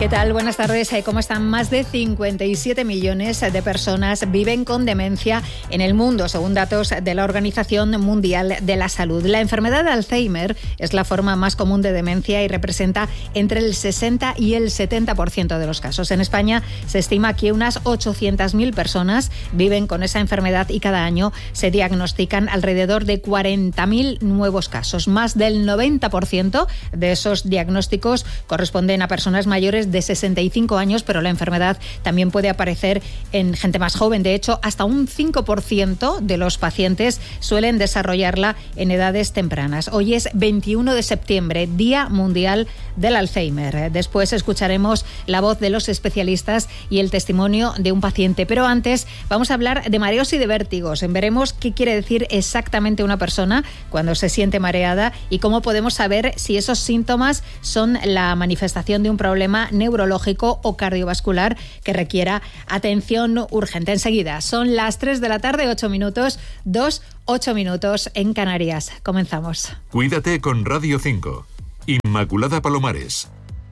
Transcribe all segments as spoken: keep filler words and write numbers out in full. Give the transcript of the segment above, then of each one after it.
¿Qué tal? Buenas tardes. ¿Cómo están? Más de cincuenta y siete millones de personas viven con demencia en el mundo, según datos de la Organización Mundial de la Salud. La enfermedad de Alzheimer es la forma más común de demencia y representa entre el sesenta y el setenta por ciento de los casos. En España se estima que unas ochocientas mil personas viven con esa enfermedad y cada año se diagnostican alrededor de cuarenta mil nuevos casos. Más del noventa por ciento de esos diagnósticos corresponden a personas mayores de sesenta y cinco años, pero la enfermedad también puede aparecer en gente más joven. De hecho, hasta un cinco por ciento de los pacientes suelen desarrollarla en edades tempranas. Hoy es veintiuno de septiembre, Día Mundial del Alzheimer. Después escucharemos la voz de los especialistas y el testimonio de un paciente. Pero antes vamos a hablar de mareos y de vértigos. Veremos qué quiere decir exactamente una persona cuando se siente mareada y cómo podemos saber si esos síntomas son la manifestación de un problema neurológico o cardiovascular que requiera atención urgente. Enseguida, son las tres de la tarde, ocho minutos, dos, ocho minutos en Canarias. Comenzamos. Cuídate con Radio cinco. Inmaculada Palomares.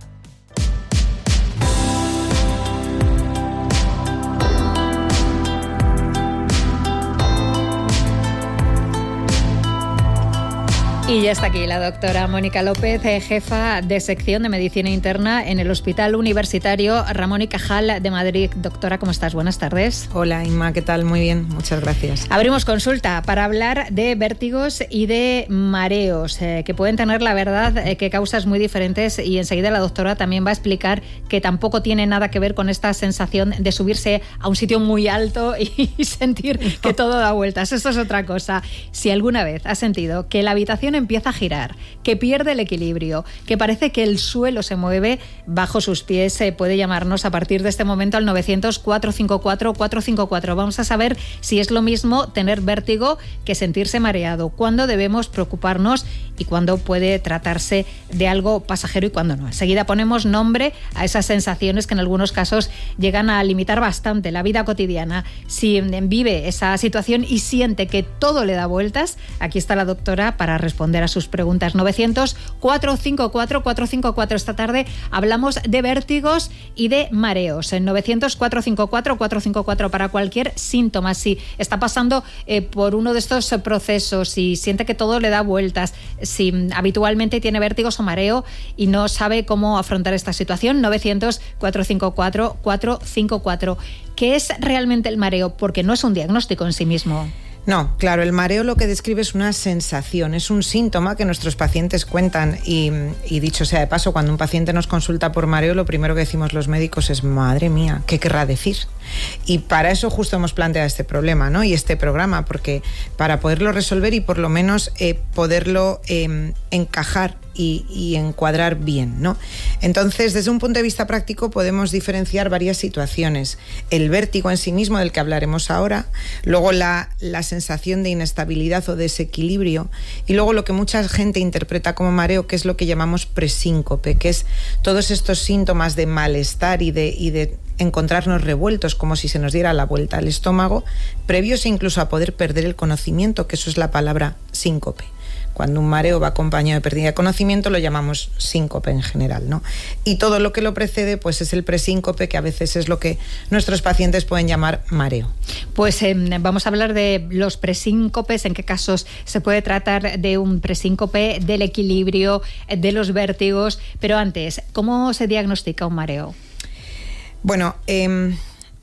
Y ya está aquí la doctora Mónica López, jefa de sección de Medicina Interna en el Hospital Universitario Ramón y Cajal de Madrid. Doctora, ¿cómo estás? Buenas tardes. Hola, Inma, ¿qué tal? Muy bien, muchas gracias. Abrimos consulta para hablar de vértigos y de mareos, eh, que pueden tener, la verdad, eh, que causas muy diferentes, y enseguida la doctora también va a explicar que tampoco tiene nada que ver con esta sensación de subirse a un sitio muy alto y, y sentir que todo da vueltas. Eso es otra cosa. Si alguna vez has sentido que la habitación empieza a girar, que pierde el equilibrio, que parece que el suelo se mueve bajo sus pies, se puede llamarnos a partir de este momento al novecientos, cuatrocientos cincuenta y cuatro, cuatrocientos cincuenta y cuatro. Vamos a saber si es lo mismo tener vértigo que sentirse mareado, cuándo debemos preocuparnos y cuándo puede tratarse de algo pasajero y cuándo no. Enseguida ponemos nombre a esas sensaciones que en algunos casos llegan a limitar bastante la vida cotidiana. Si vive esa situación y siente que todo le da vueltas, aquí está la doctora para responder a sus preguntas. Novecientos, cuatrocientos cincuenta y cuatro, cuatrocientos cincuenta y cuatro. Esta tarde hablamos de vértigos y de mareos. En novecientos, cuatrocientos cincuenta y cuatro, cuatrocientos cincuenta y cuatro para cualquier síntoma. Si está pasando eh, por uno de estos procesos, si siente que todo le da vueltas, si habitualmente tiene vértigos o mareo y no sabe cómo afrontar esta situación, novecientos, cuatrocientos cincuenta y cuatro, cuatrocientos cincuenta y cuatro. ¿Qué es realmente el mareo? Porque no es un diagnóstico en sí mismo. No, claro, el mareo lo que describe es una sensación, es un síntoma que nuestros pacientes cuentan y, y dicho sea de paso, cuando un paciente nos consulta por mareo, lo primero que decimos los médicos es, madre mía, ¿qué querrá decir? Y para eso justo hemos planteado este problema, ¿no? Y este programa, porque para poderlo resolver y por lo menos eh, poderlo eh, encajar y, y encuadrar bien, ¿no? Entonces, desde un punto de vista práctico podemos diferenciar varias situaciones. El vértigo en sí mismo, del que hablaremos ahora, luego la, la sensación de inestabilidad o desequilibrio, y luego lo que mucha gente interpreta como mareo, que es lo que llamamos presíncope, que es todos estos síntomas de malestar y de, y de encontrarnos revueltos, como si se nos diera la vuelta al estómago, previos incluso a poder perder el conocimiento, que eso es la palabra síncope. Cuando un mareo va acompañado de pérdida de conocimiento, lo llamamos síncope en general, ¿no? Y todo lo que lo precede, pues es el presíncope, que a veces es lo que nuestros pacientes pueden llamar mareo. Pues eh, vamos a hablar de los presíncopes, en qué casos se puede tratar de un presíncope, del equilibrio, de los vértigos, pero antes, ¿cómo se diagnostica un mareo? Bueno, eh,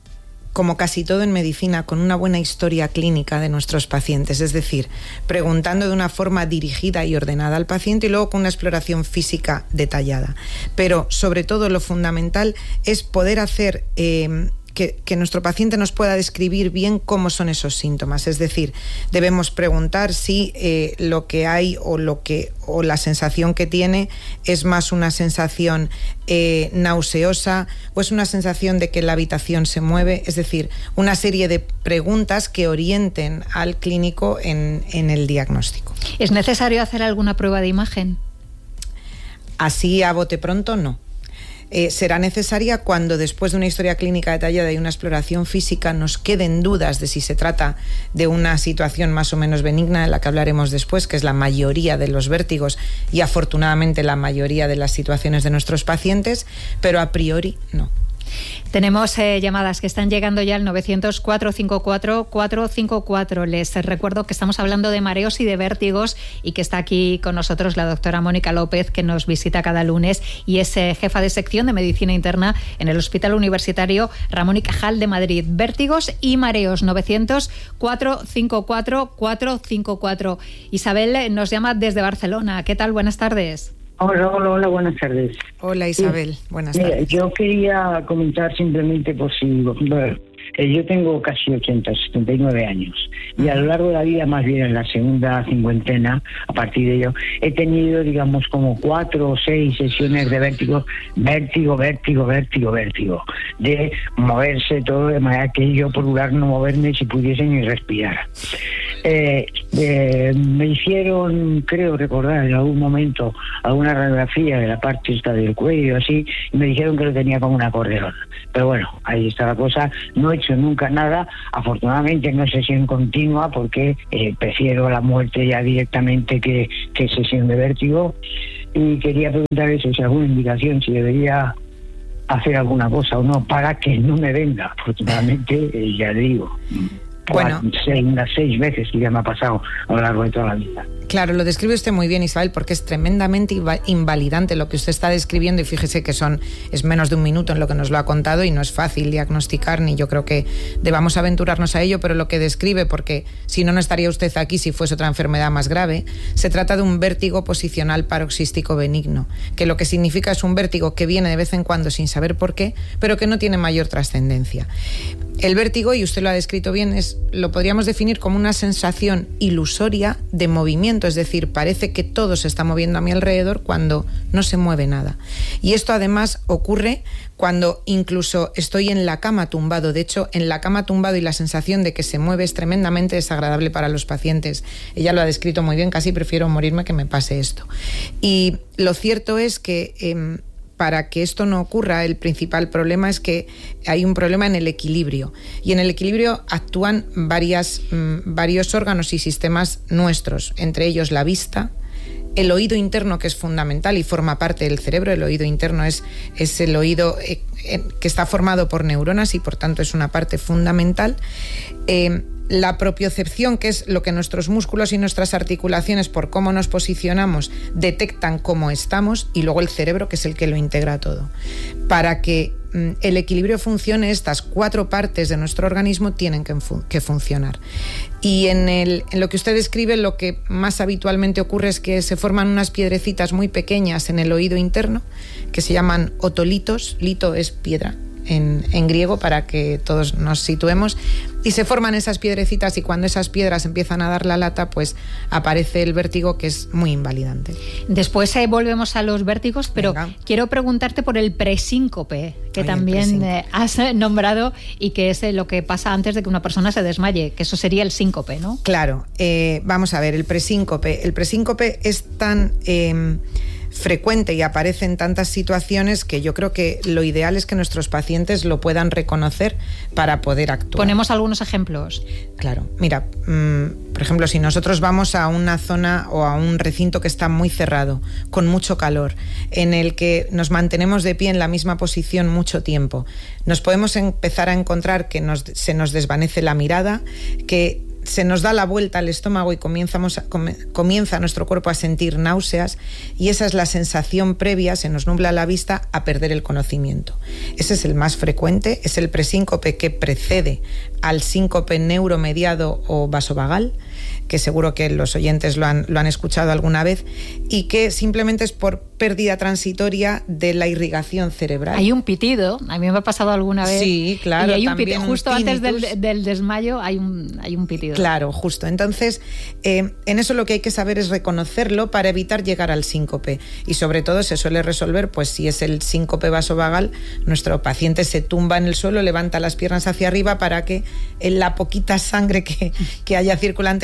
como casi todo en medicina, con una buena historia clínica de nuestros pacientes, es decir, preguntando de una forma dirigida y ordenada al paciente y luego con una exploración física detallada. Pero sobre todo lo fundamental es poder hacer eh, que, que nuestro paciente nos pueda describir bien cómo son esos síntomas. Es decir, debemos preguntar si eh, lo que hay o, lo que, o la sensación que tiene es más una sensación eh, nauseosa o es una sensación de que la habitación se mueve. Es decir, una serie de preguntas que orienten al clínico en, en el diagnóstico. ¿Es necesario hacer alguna prueba de imagen? Así a bote pronto, no. Eh, será necesaria cuando, después de una historia clínica detallada y una exploración física, nos queden dudas de si se trata de una situación más o menos benigna, de la que hablaremos después, que es la mayoría de los vértigos y afortunadamente la mayoría de las situaciones de nuestros pacientes, pero a priori no. Tenemos eh, llamadas que están llegando ya al novecientos, cuatrocientos cincuenta y cuatro, cuatrocientos cincuenta y cuatro. Les recuerdo que estamos hablando de mareos y de vértigos y que está aquí con nosotros la doctora Mónica López, que nos visita cada lunes y es eh, jefa de sección de medicina interna en el Hospital Universitario Ramón y Cajal de Madrid. Vértigos y mareos, novecientos, cuatrocientos cincuenta y cuatro, cuatrocientos cincuenta y cuatro. Isabel nos llama desde Barcelona. ¿Qué tal? Buenas tardes. Hola, hola, hola, buenas tardes. Hola Isabel, sí. Buenas tardes. Mira, yo quería comentar simplemente por si... Bueno, eh, yo tengo casi ochenta, setenta y nueve años y a lo largo de la vida, más bien en la segunda cincuentena, a partir de ello, he tenido, digamos, como cuatro o seis sesiones de vértigo, vértigo, vértigo, vértigo, vértigo, de moverse todo de manera que yo procurar no moverme si pudiese ni respirar. Eh, eh, me hicieron, creo recordar en algún momento, alguna radiografía de la parte esta del cuello, así, y me dijeron que lo tenía como un acordeón. Pero bueno, ahí está la cosa. No he hecho nunca nada, afortunadamente no es sesión continua, porque eh, prefiero la muerte ya directamente que, que sesión de vértigo. Y quería preguntar eso, si alguna indicación, si debería hacer alguna cosa o no, para que no me venga. Afortunadamente, eh, ya le digo... Bueno, seis, unas seis veces que ya me ha pasado a lo largo de toda la vida. Claro, lo describe usted muy bien, Isabel, porque es tremendamente invalidante lo que usted está describiendo y fíjese que son es menos de un minuto en lo que nos lo ha contado y no es fácil diagnosticar, ni yo creo que debamos aventurarnos a ello, pero lo que describe, porque si no, no estaría usted aquí si fuese otra enfermedad más grave, se trata de un vértigo posicional paroxístico benigno, que lo que significa es un vértigo que viene de vez en cuando sin saber por qué, pero que no tiene mayor trascendencia. El vértigo, y usted lo ha descrito bien, es, lo podríamos definir como una sensación ilusoria de movimiento, es decir, parece que todo se está moviendo a mi alrededor cuando no se mueve nada. Y esto además ocurre cuando incluso estoy en la cama tumbado. De hecho, en la cama tumbado y la sensación de que se mueve es tremendamente desagradable para los pacientes. Ella lo ha descrito muy bien, casi prefiero morirme que me pase esto. Y lo cierto es que... Eh, para que esto no ocurra, el principal problema es que hay un problema en el equilibrio. Y en el equilibrio actúan varias, mmm, varios órganos y sistemas nuestros, entre ellos la vista, el oído interno, que es fundamental y forma parte del cerebro. El oído interno es, es el oído eh, eh, que está formado por neuronas y por tanto es una parte fundamental. Eh, La propiocepción, que es lo que nuestros músculos y nuestras articulaciones, por cómo nos posicionamos, detectan cómo estamos, y luego el cerebro, que es el que lo integra todo. Para que mm, el equilibrio funcione, estas cuatro partes de nuestro organismo tienen que, fun- que funcionar. Y en, el, en lo que usted describe, lo que más habitualmente ocurre es que se forman unas piedrecitas muy pequeñas en el oído interno, que se llaman otolitos. Lito es piedra En, en griego, para que todos nos situemos, y se forman esas piedrecitas, y cuando esas piedras empiezan a dar la lata, pues aparece el vértigo, que es muy invalidante. Después eh, volvemos a los vértigos, pero Venga. Quiero preguntarte por el presíncope, que Ay, también eh, has nombrado, y que es eh, lo que pasa antes de que una persona se desmaye, que eso sería el síncope, ¿no? Claro, eh, vamos a ver, el presíncope. El presíncope es tan... Eh, frecuente y aparece en tantas situaciones que yo creo que lo ideal es que nuestros pacientes lo puedan reconocer para poder actuar. Ponemos algunos ejemplos. Claro, mira, mmm, por ejemplo, si nosotros vamos a una zona o a un recinto que está muy cerrado, con mucho calor, en el que nos mantenemos de pie en la misma posición mucho tiempo, nos podemos empezar a encontrar que nos, se nos desvanece la mirada, que se nos da la vuelta al estómago y comenzamos a, comienza nuestro cuerpo a sentir náuseas, y esa es la sensación previa, se nos nubla la vista, a perder el conocimiento. Ese es el más frecuente, es el presíncope que precede al síncope neuromediado o vasovagal, que seguro que los oyentes lo han, lo han escuchado alguna vez, y que simplemente es por pérdida transitoria de la irrigación cerebral. Hay un pitido, a mí me ha pasado alguna vez. Sí, claro. Y hay un también pitido, justo un antes del, del desmayo hay un, hay un pitido. Claro, justo. Entonces, eh, en eso lo que hay que saber es reconocerlo para evitar llegar al síncope. Y sobre todo se suele resolver, pues si es el síncope vasovagal, nuestro paciente se tumba en el suelo, levanta las piernas hacia arriba para que en la poquita sangre que, que haya circulante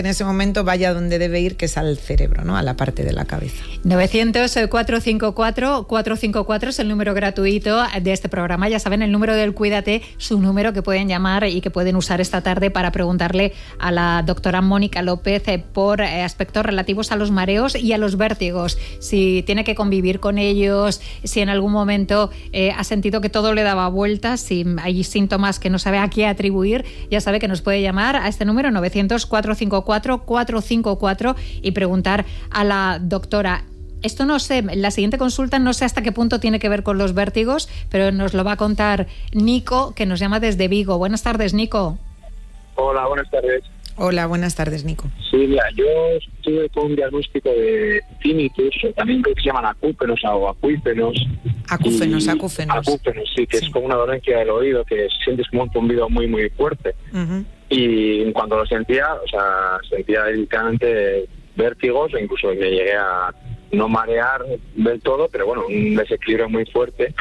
en ese momento vaya donde debe ir, que es al cerebro, ¿no? A la parte de la cabeza. novecientos, cuatrocientos cincuenta y cuatro, cuatrocientos cincuenta y cuatro es el número gratuito de este programa. Ya saben, el número del Cuídate, su número que pueden llamar y que pueden usar esta tarde para preguntarle a la doctora Mónica López por aspectos relativos a los mareos y a los vértigos. Si tiene que convivir con ellos, si en algún momento eh, ha sentido que todo le daba vueltas, si hay síntomas que no sabe a qué atribuir, ya sabe que nos puede llamar a este número novecientos, cuatrocientos cincuenta y cuatro, cuatrocientos cincuenta y cuatro y preguntar a la doctora. Esto no sé, la siguiente consulta no sé hasta qué punto tiene que ver con los vértigos, pero nos lo va a contar Nico, que nos llama desde Vigo. Buenas tardes, Nico. Hola, buenas tardes. Hola, buenas tardes, Nico. Sí, mira, yo estuve con un diagnóstico de tinnitus, también creo que se llaman acúfenos o acuífenos. Acúfenos, acúfenos. Acúfenos, sí, que sí. es como una dolencia del oído, que sientes como un zumbido muy, muy fuerte. Uh-huh. Y cuando lo sentía, o sea, sentía literalmente vértigos, o incluso me llegué a no marear del todo, pero bueno, un desequilibrio muy fuerte.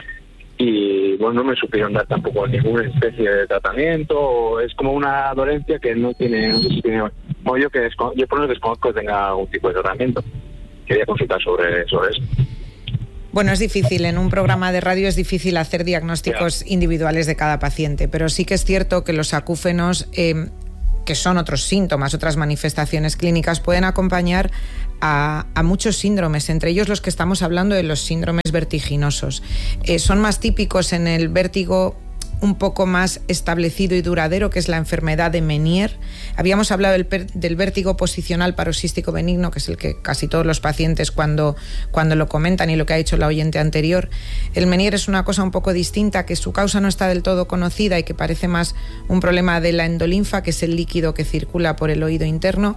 Y bueno, no me supieron dar tampoco ninguna especie de tratamiento. Es como una dolencia que no tiene, no sé si tiene, o yo que desconozco, yo por lo que desconozco que tenga algún tipo de tratamiento. Quería consultar sobre, sobre eso. Bueno, es difícil, en un programa de radio es difícil hacer diagnósticos yeah. individuales de cada paciente, pero sí que es cierto que los acúfenos, eh, que son otros síntomas, otras manifestaciones clínicas, pueden acompañar a, a muchos síndromes, entre ellos los que estamos hablando de los síndromes vertiginosos. Eh, son más típicos en el vértigo un poco más establecido y duradero, que es la enfermedad de Meniere. Habíamos hablado del, del vértigo posicional paroxístico benigno, que es el que casi todos los pacientes cuando, cuando lo comentan, y lo que ha dicho la oyente anterior. El Meniere es una cosa un poco distinta, que su causa no está del todo conocida y que parece más un problema de la endolinfa, que es el líquido que circula por el oído interno.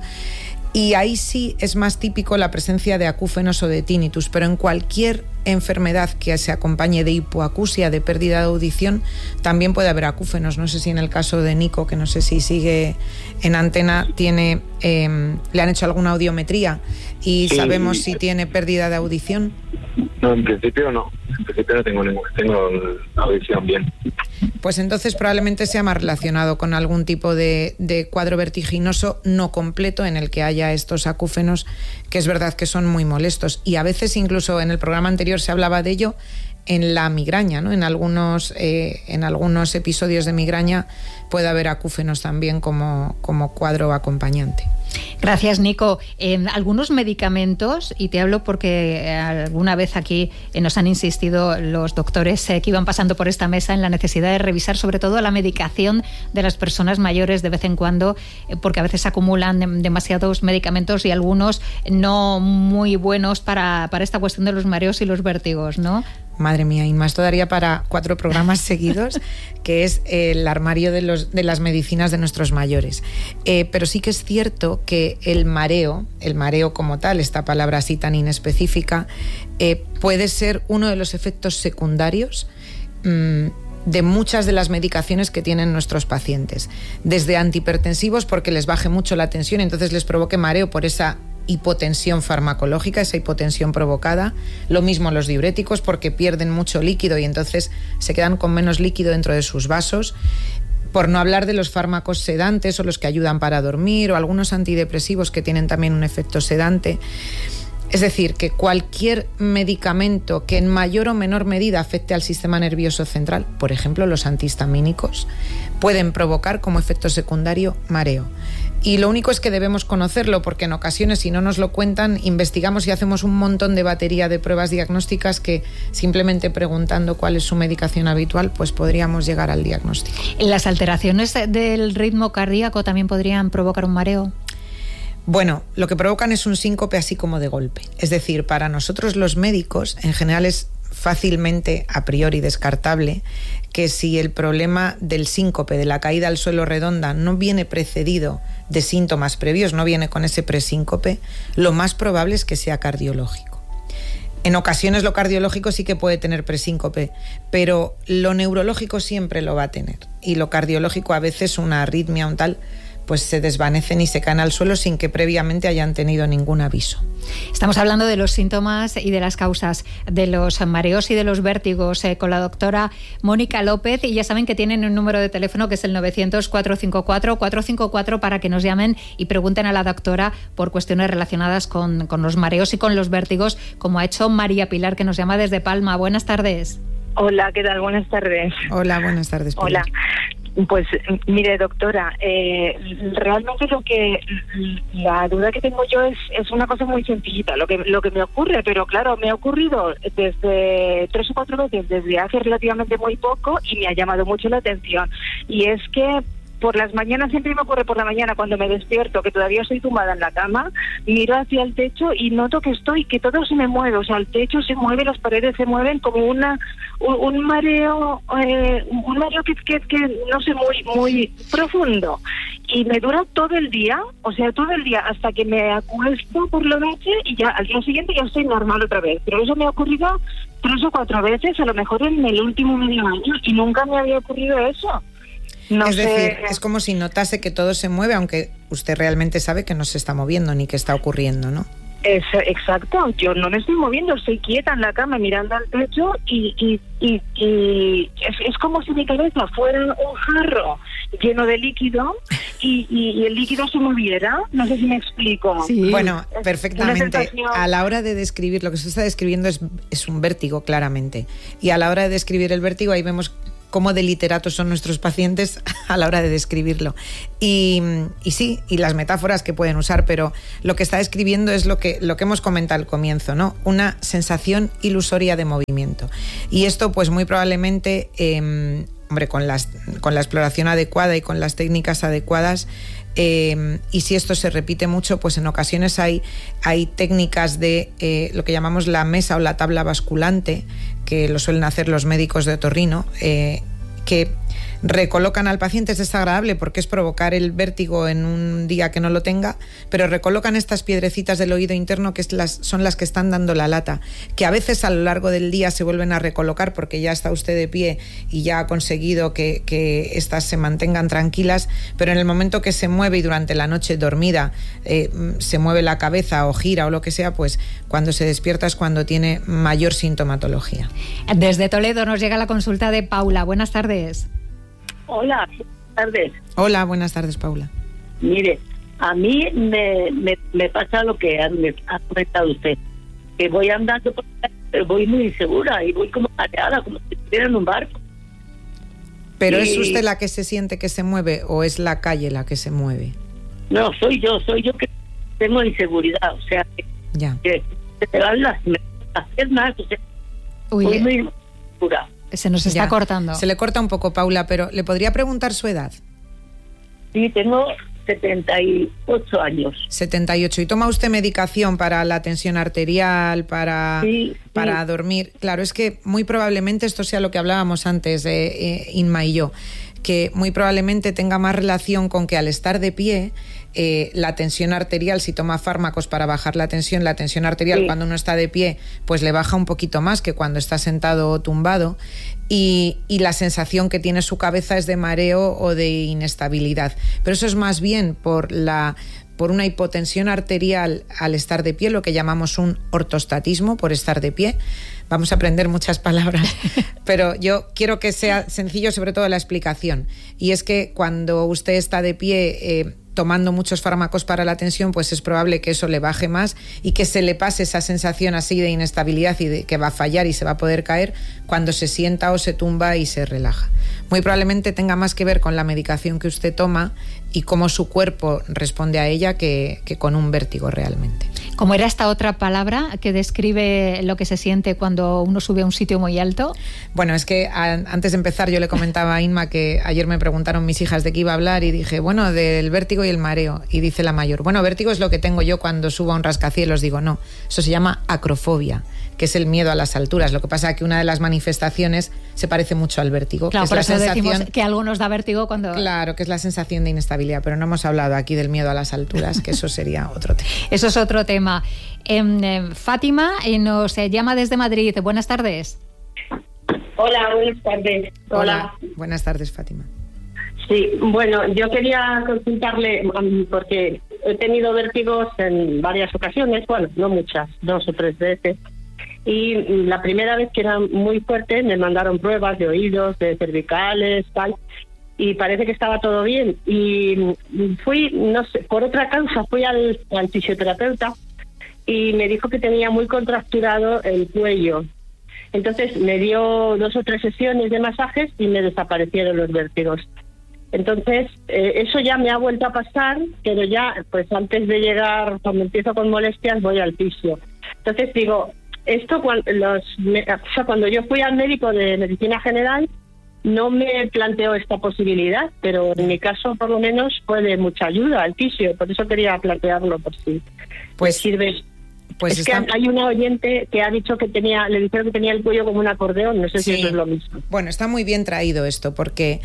Y ahí sí es más típico la presencia de acúfenos o de tinnitus, pero en cualquier enfermedad que se acompañe de hipoacusia, de pérdida de audición, también puede haber acúfenos. No sé si en el caso de Nico, que no sé si sigue en antena, tiene, eh, le han hecho alguna audiometría y sí. sabemos si tiene pérdida de audición. No, en principio no. En principio no tengo ninguna, tengo la audición bien. Pues entonces probablemente sea más relacionado con algún tipo de, de cuadro vertiginoso no completo en el que haya estos acúfenos, que es verdad que son muy molestos. Y a veces incluso en el programa anterior se hablaba de ello en la migraña, ¿no? En algunos, eh, en algunos episodios de migraña puede haber acúfenos también como, como cuadro acompañante. Gracias, Nico. Eh, algunos medicamentos, y te hablo porque eh, alguna vez aquí eh, nos han insistido los doctores eh, que iban pasando por esta mesa en la necesidad de revisar sobre todo la medicación de las personas mayores de vez en cuando, eh, porque a veces acumulan de, demasiados medicamentos y algunos no muy buenos para, para esta cuestión de los mareos y los vértigos, ¿no? Madre mía, y más todavía para cuatro programas seguidos, que es el armario de, los, de las medicinas de nuestros mayores. Eh, pero sí que es cierto que el mareo, el mareo como tal, esta palabra así tan inespecífica, eh, puede ser uno de los efectos secundarios mmm, de muchas de las medicaciones que tienen nuestros pacientes. Desde antihipertensivos, porque les baje mucho la tensión y entonces les provoque mareo por esa hipotensión farmacológica, esa hipotensión provocada. Lo mismo los diuréticos, porque pierden mucho líquido y entonces se quedan con menos líquido dentro de sus vasos. Por no hablar de los fármacos sedantes o los que ayudan para dormir, o algunos antidepresivos que tienen también un efecto sedante. Es decir, que cualquier medicamento que en mayor o menor medida afecte al sistema nervioso central, por ejemplo los antihistamínicos, pueden provocar como efecto secundario mareo. Y lo único es que debemos conocerlo, porque en ocasiones, si no nos lo cuentan, investigamos y hacemos un montón de batería de pruebas diagnósticas que simplemente preguntando cuál es su medicación habitual, pues podríamos llegar al diagnóstico. ¿Las alteraciones del ritmo cardíaco también podrían provocar un mareo? Bueno, lo que provocan es un síncope así como de golpe. Es decir, para nosotros los médicos, en general es fácilmente a priori descartable que si el problema del síncope, de la caída al suelo redonda, no viene precedido de síntomas previos, no viene con ese presíncope, lo más probable es que sea cardiológico. En ocasiones lo cardiológico sí que puede tener presíncope, pero lo neurológico siempre lo va a tener. Y lo cardiológico a veces una arritmia, un tal, pues se desvanecen y se caen al suelo sin que previamente hayan tenido ningún aviso. Estamos hablando de los síntomas y de las causas de los mareos y de los vértigos eh, con la doctora Mónica López, y ya saben que tienen un número de teléfono que es el novecientos, cuatrocientos cincuenta y cuatro, cuatrocientos cincuenta y cuatro para que nos llamen y pregunten a la doctora por cuestiones relacionadas con, con los mareos y con los vértigos, como ha hecho María Pilar, que nos llama desde Palma. Buenas tardes. Hola, ¿qué tal? Buenas tardes. Hola, buenas tardes, Pilar. Hola. Pues mire, doctora, eh, realmente lo que la duda que tengo yo es, es una cosa muy sencillita, lo que lo que me ocurre, pero claro, me ha ocurrido desde tres o cuatro veces desde hace relativamente muy poco y me ha llamado mucho la atención, y es que por las mañanas, siempre me ocurre por la mañana cuando me despierto, que todavía estoy tumbada en la cama, miro hacia el techo y noto que estoy, que todo se me mueve, o sea, el techo se mueve, las paredes se mueven como una un, un mareo, eh, un mareo que, que, que no sé, muy muy profundo, y me dura todo el día, o sea, todo el día hasta que me acuesto por la noche y ya al día siguiente ya estoy normal otra vez, pero eso me ha ocurrido tres o cuatro veces, a lo mejor en el último medio año, y nunca me había ocurrido eso. No es sé. decir, es como si notase que todo se mueve, aunque usted realmente sabe que no se está moviendo ni que está ocurriendo, ¿no? Es, exacto, yo no me estoy moviendo, estoy quieta en la cama mirando al techo y, y, y, y es, es como si mi cabeza fuera un jarro lleno de líquido y, y, y el líquido se moviera. No sé si me explico. Sí. Bueno, perfectamente. Sensación... A la hora de describir, lo que se está describiendo es, es un vértigo, claramente. Y a la hora de describir el vértigo, ahí vemos cómo de literatos son nuestros pacientes a la hora de describirlo. Y, y sí, y las metáforas que pueden usar, pero lo que está describiendo es lo que, lo que hemos comentado al comienzo, ¿no? Una sensación ilusoria de movimiento. Y esto, pues muy probablemente, eh, hombre, con, las, con la exploración adecuada y con las técnicas adecuadas, Eh, y si esto se repite mucho, pues en ocasiones hay, hay técnicas de eh, lo que llamamos la mesa o la tabla basculante, que lo suelen hacer los médicos de otorrino, eh, que recolocan al paciente. Es desagradable porque es provocar el vértigo en un día que no lo tenga, pero recolocan estas piedrecitas del oído interno, que es las, son las que están dando la lata, que a veces a lo largo del día se vuelven a recolocar porque ya está usted de pie y ya ha conseguido que, que estas se mantengan tranquilas, pero en el momento que se mueve y durante la noche dormida eh, se mueve la cabeza o gira o lo que sea, pues cuando se despierta es cuando tiene mayor sintomatología. Desde Toledo nos llega la consulta de Paula. Buenas tardes. Hola, buenas tardes. Hola, buenas tardes, Paula. Mire, a mí me, me, me pasa lo que ha, me ha comentado usted, que voy andando, por la calle, pero voy muy insegura y voy como mareada, como si estuviera en un barco. ¿Pero y... es usted la que se siente que se mueve o es la calle la que se mueve? No, soy yo, soy yo que tengo inseguridad, o sea, que, ya. que se me van las, las piernas, o sea, Uy, voy muy insegura. Se nos está ya. cortando. Se le corta un poco, Paula, pero ¿le podría preguntar su edad? Sí, tengo setenta y ocho años. setenta y ocho. ¿Y toma usted medicación para la tensión arterial, para, sí, sí. para dormir? Claro, es que muy probablemente esto sea lo que hablábamos antes, eh, eh, Inma y yo, que muy probablemente tenga más relación con que al estar de pie, eh, la tensión arterial, si toma fármacos para bajar la tensión, la tensión arterial sí. cuando uno está de pie, pues le baja un poquito más que cuando está sentado o tumbado, y, y la sensación que tiene su cabeza es de mareo o de inestabilidad. Pero eso es más bien por la... por una hipotensión arterial al estar de pie, lo que llamamos un ortostatismo por estar de pie. Vamos a aprender muchas palabras, pero yo quiero que sea sencillo, sobre todo la explicación. Y es que cuando usted está de pie eh, tomando muchos fármacos para la tensión, pues es probable que eso le baje más y que se le pase esa sensación así de inestabilidad y de que va a fallar y se va a poder caer cuando se sienta o se tumba y se relaja. Muy probablemente tenga más que ver con la medicación que usted toma y cómo su cuerpo responde a ella que, que con un vértigo realmente. ¿Cómo era esta otra palabra que describe lo que se siente cuando uno sube a un sitio muy alto? Bueno, es que a, antes de empezar yo le comentaba a Inma que ayer me preguntaron mis hijas de qué iba a hablar y dije, bueno, del vértigo y el mareo. Y dice la mayor, bueno, vértigo es lo que tengo yo cuando subo a un rascacielos. Digo, no, eso se llama acrofobia, que es el miedo a las alturas. Lo que pasa es que una de las manifestaciones se parece mucho al vértigo. Claro, que es por la eso sensación, decimos que algo nos da vértigo cuando... Claro, que es la sensación de inestabilidad, pero no hemos hablado aquí del miedo a las alturas, que eso sería otro tema. Eso es otro tema. Eh, eh, Fátima eh, nos eh, llama desde Madrid. Buenas tardes. Hola, buenas tardes. Hola. Hola. Buenas tardes, Fátima. Sí, bueno, yo quería consultarle, porque he tenido vértigos en varias ocasiones, bueno, no muchas, dos o tres veces, y la primera vez que era muy fuerte me mandaron pruebas de oídos, de cervicales, tal, y parece que estaba todo bien. Y fui, no sé, por otra causa, fui al, al fisioterapeuta y me dijo que tenía muy contracturado el cuello. Entonces me dio dos o tres sesiones de masajes y me desaparecieron los vértigos. Entonces, eh, eso ya me ha vuelto a pasar, pero ya, pues antes de llegar, cuando empiezo con molestias, voy al fisio. Entonces digo, esto cuando, los, me, o sea, cuando yo fui al médico de medicina general, no me planteó esta posibilidad, pero en mi caso, por lo menos, fue de mucha ayuda al fisio. Por eso quería plantearlo, por si pues sirve. Pues es está... que hay una oyente que ha dicho que tenía, le dijeron que tenía el cuello como un acordeón, no sé sí. si eso es lo mismo. Bueno, está muy bien traído esto, porque,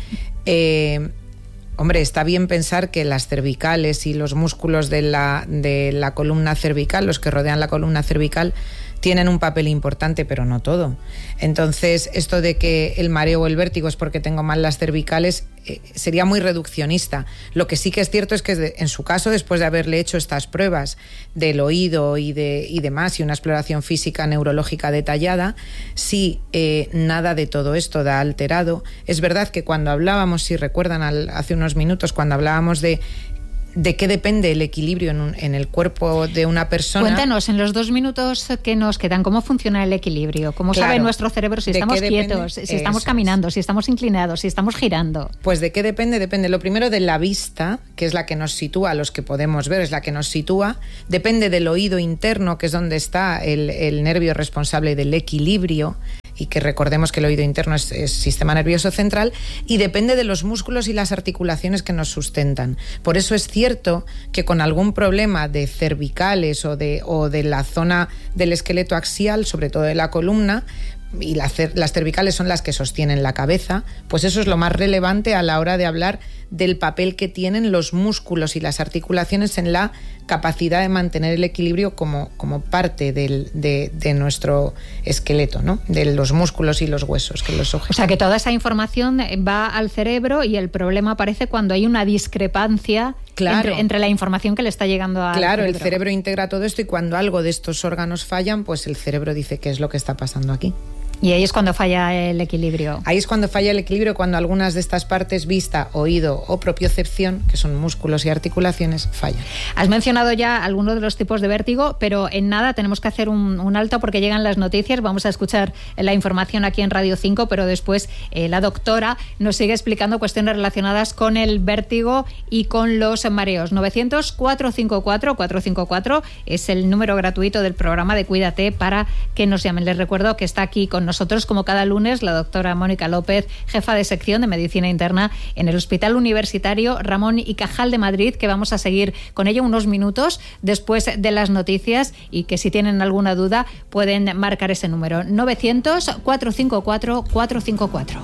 eh, hombre, está bien pensar que las cervicales y los músculos de la, de la columna cervical, los que rodean la columna cervical, tienen un papel importante, pero no todo. Entonces, esto de que el mareo o el vértigo es porque tengo mal las cervicales eh, sería muy reduccionista. Lo que sí que es cierto es que de, en su caso, después de haberle hecho estas pruebas del oído y, de, y demás, y una exploración física neurológica detallada, sí, eh, nada de todo esto da alterado. Es verdad que cuando hablábamos, si recuerdan al, hace unos minutos, cuando hablábamos de ¿de qué depende el equilibrio en, un, en el cuerpo de una persona? Cuéntanos, en los dos minutos que nos quedan, ¿cómo funciona el equilibrio? ¿Cómo claro, sabe nuestro cerebro si estamos quietos, si estamos caminando, si estamos inclinados, si estamos girando? Pues ¿de qué depende? Depende, lo primero, de la vista, que es la que nos sitúa, los que podemos ver, es la que nos sitúa. Depende del oído interno, que es donde está el, el nervio responsable del equilibrio, y que recordemos que el oído interno es, es sistema nervioso central, y depende de los músculos y las articulaciones que nos sustentan. Por eso es cierto que con algún problema de cervicales o de, o de la zona del esqueleto axial, sobre todo de la columna, y la, las cervicales son las que sostienen la cabeza, pues eso es lo más relevante a la hora de hablar del papel que tienen los músculos y las articulaciones en la capacidad de mantener el equilibrio como, como parte del, de, de nuestro esqueleto, ¿no? De los músculos y los huesos que los sujetan. O sea que toda esa información va al cerebro y el problema aparece cuando hay una discrepancia claro. entre, entre la información que le está llegando al Claro, cerebro. El cerebro integra todo esto y cuando algo de estos órganos fallan, pues el cerebro dice qué es lo que está pasando aquí. Y ahí es cuando falla el equilibrio. Ahí es cuando falla el equilibrio, cuando algunas de estas partes, vista, oído o propiocepción, que son músculos y articulaciones, fallan. Has mencionado ya algunos de los tipos de vértigo, pero en nada tenemos que hacer un, un alto porque llegan las noticias. Vamos a escuchar la información aquí en Radio cinco, pero después eh, la doctora nos sigue explicando cuestiones relacionadas con el vértigo y con los mareos. novecientos, cuatrocientos cincuenta y cuatro, cuatrocientos cincuenta y cuatro es el número gratuito del programa de Cuídate para que nos llamen. Les recuerdo que está aquí con nosotros, como cada lunes, la doctora Mónica López, jefa de sección de Medicina Interna en el Hospital Universitario Ramón y Cajal de Madrid, que vamos a seguir con ella unos minutos después de las noticias y que si tienen alguna duda pueden marcar ese número, novecientos, cuatrocientos cincuenta y cuatro, cuatrocientos cincuenta y cuatro.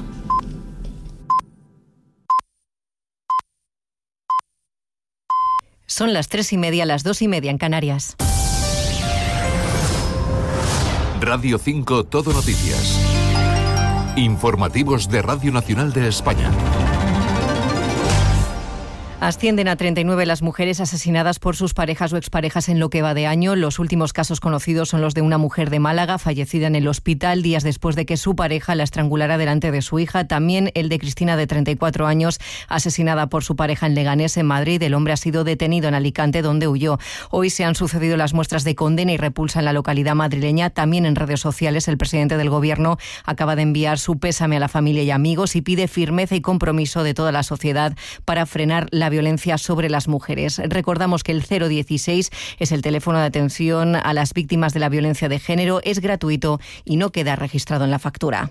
Son las tres y media, las dos y media en Canarias. Radio cinco Todo Noticias. Informativos de Radio Nacional de España. Ascienden a treinta y nueve las mujeres asesinadas por sus parejas o exparejas en lo que va de año. Los últimos casos conocidos son los de una mujer de Málaga, fallecida en el hospital días después de que su pareja la estrangulara delante de su hija. También el de Cristina, de treinta y cuatro años, asesinada por su pareja en Leganés, en Madrid. El hombre ha sido detenido en Alicante, donde huyó. Hoy se han sucedido las muestras de condena y repulsa en la localidad madrileña. También en redes sociales, el presidente del Gobierno acaba de enviar su pésame a la familia y amigos y pide firmeza y compromiso de toda la sociedad para frenar la violencia sobre las mujeres. Recordamos que el cero dieciséis es el teléfono de atención a las víctimas de la violencia de género, es gratuito y no queda registrado en la factura.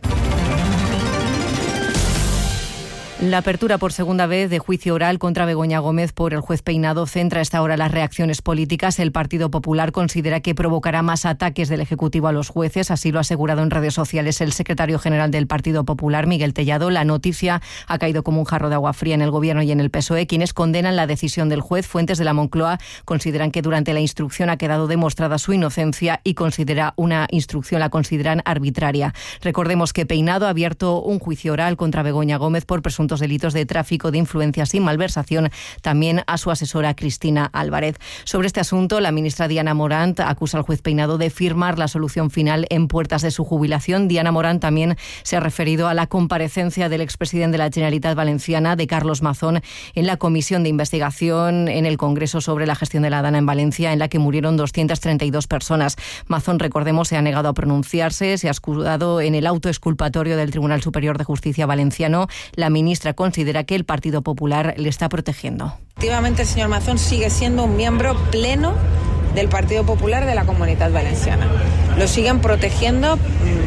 La apertura por segunda vez de juicio oral contra Begoña Gómez por el juez Peinado centra a esta hora las reacciones políticas. El Partido Popular considera que provocará más ataques del Ejecutivo a los jueces, así lo ha asegurado en redes sociales el secretario general del Partido Popular, Miguel Tellado. La noticia ha caído como un jarro de agua fría en el Gobierno y en el P S O E, quienes condenan la decisión del juez. Fuentes de la Moncloa consideran que durante la instrucción ha quedado demostrada su inocencia y considera una instrucción la consideran arbitraria. Recordemos que Peinado ha abierto un juicio oral contra Begoña Gómez por presunción presuntos delitos de tráfico de influencias y malversación, también a su asesora Cristina Álvarez. Sobre este asunto, la ministra Diana Morant acusa al juez Peinado de firmar la solución final en puertas de su jubilación. Diana Morant también se ha referido a la comparecencia del expresidente de la Generalitat Valenciana, de Carlos Mazón, en la comisión de investigación en el Congreso sobre la gestión de la Dana en Valencia, en la que murieron doscientas treinta y dos personas. Mazón, recordemos, se ha negado a pronunciarse, se ha escudado en el auto exculpatorio del Tribunal Superior de Justicia valenciano. La ministra considera que el Partido Popular le está protegiendo. Efectivamente, el señor Mazón sigue siendo un miembro pleno del Partido Popular de la Comunitat Valenciana. Lo siguen protegiendo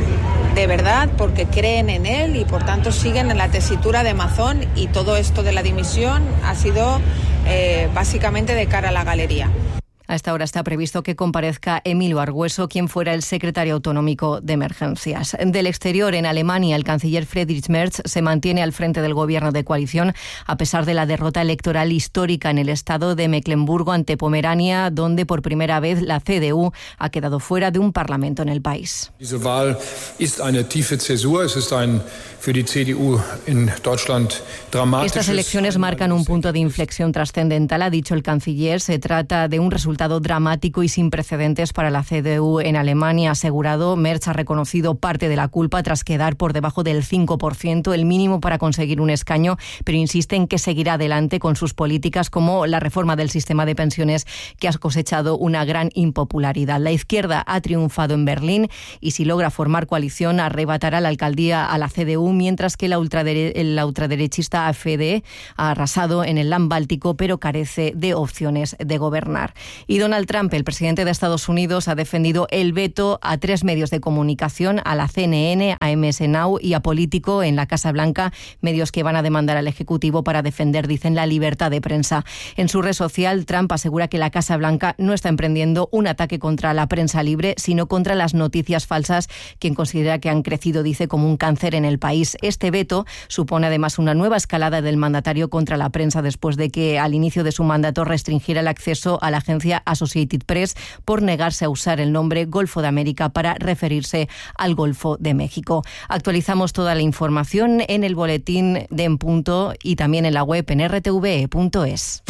de verdad porque creen en él y por tanto siguen en la tesitura de Mazón, y todo esto de la dimisión ha sido eh, básicamente de cara a la galería. A esta hora está previsto que comparezca Emilio Argüeso, quien fuera el secretario autonómico de emergencias. Del exterior, en Alemania, el canciller Friedrich Merz se mantiene al frente del gobierno de coalición a pesar de la derrota electoral histórica en el estado de Mecklemburgo ante Pomerania, donde por primera vez la C D U ha quedado fuera de un parlamento en el país. Diese Wahl ist eine tiefe Zäsur. Es ist ein für die C D U in Deutschland dramatisches. Estas elecciones marcan un punto de inflexión trascendental, ha dicho el canciller. Se trata de un resultado dramático y sin precedentes para la C D U en Alemania, ha asegurado. Merz ha reconocido parte de la culpa tras quedar por debajo del cinco por ciento, el mínimo para conseguir un escaño, pero insiste en que seguirá adelante con sus políticas como la reforma del sistema de pensiones, que ha cosechado una gran impopularidad. La izquierda ha triunfado en Berlín y si logra formar coalición arrebatará la alcaldía a la C D U, mientras que la, ultradere- la ultraderechista A F D ha arrasado en el Land Báltico, pero carece de opciones de gobernar. Y Donald Trump, el presidente de Estados Unidos, ha defendido el veto a tres medios de comunicación, a la C N N, a M S Now y a Político en la Casa Blanca, medios que van a demandar al Ejecutivo para defender, dicen, la libertad de prensa. En su red social, Trump asegura que la Casa Blanca no está emprendiendo un ataque contra la prensa libre, sino contra las noticias falsas, quien considera que han crecido, dice, como un cáncer en el país. Este veto supone además una nueva escalada del mandatario contra la prensa después de que al inicio de su mandato restringiera el acceso a la agencia Associated Press por negarse a usar el nombre Golfo de América para referirse al Golfo de México. Actualizamos toda la información en el boletín de En Punto y también en la web en r t v e punto es.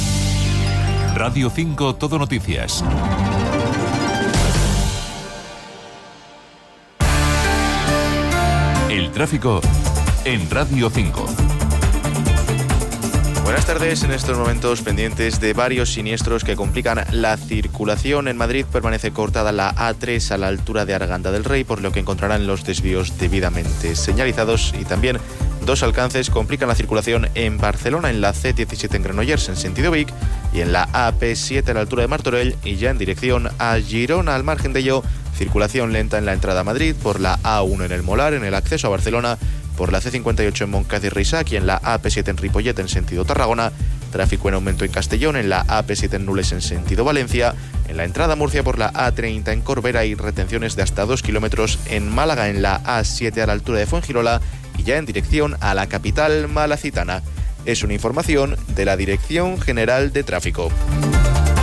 Radio cinco Todo Noticias. El tráfico en Radio cinco. Buenas tardes. En estos momentos pendientes de varios siniestros que complican la circulación. En Madrid permanece cortada la A tres a la altura de Arganda del Rey, por lo que encontrarán los desvíos debidamente señalizados, y también dos alcances complican la circulación en Barcelona, en la C diecisiete en Granollers en sentido Vic y en la A P siete a la altura de Martorell y ya en dirección a Girona. Al margen de ello, circulación lenta en la entrada a Madrid, por la A uno en el Molar, en el acceso a Barcelona, por la C cincuenta y ocho en Moncada y Reixac y en la A P siete en Ripollet en sentido Tarragona. Tráfico en aumento en Castellón, en la A P siete en Nules en sentido Valencia, en la entrada a Murcia por la A treinta en Corbera y retenciones de hasta dos kilómetros en Málaga, en la A siete a la altura de Fuengirola y ya en dirección a la capital malacitana. Es una información de la Dirección General de Tráfico.